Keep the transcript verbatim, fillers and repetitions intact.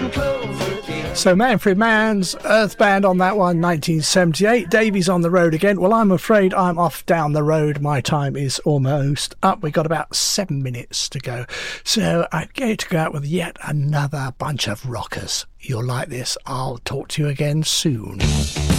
So Manfred Mann's Earth Band on that one, nineteen seventy-eight. Davies on the road again. Well, I'm afraid I'm off down the road. My time is almost up. We've got about seven minutes to go. So I'm going to go out with yet another bunch of rockers. You'll like this. I'll talk to you again soon.